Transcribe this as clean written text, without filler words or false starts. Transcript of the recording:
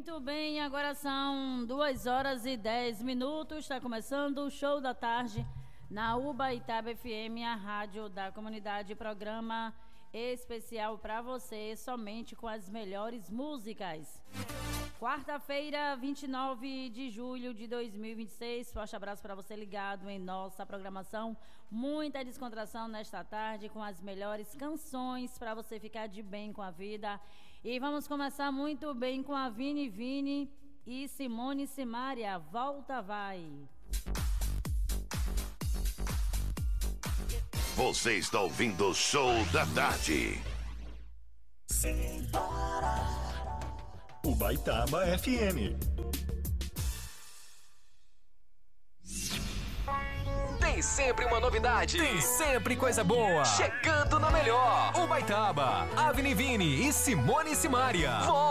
Muito bem, agora são 2h10. Está começando o Show da Tarde na Ubaitaba FM, a rádio da comunidade. Programa especial para você, somente com as melhores músicas. Quarta-feira, 29 de julho de 2026. Forte abraço para você ligado em nossa programação. Muita descontração nesta tarde com as melhores canções para você ficar de bem com a vida. E vamos começar muito bem com a Vini e Simone Simaria. Volta, vai! Você está ouvindo o Show da Tarde. Sem parar. Ubaitaba FM. Tem sempre uma novidade. Tem sempre coisa boa. Chegando na melhor. Ubaitaba, Avni Vini e Simone Simaria.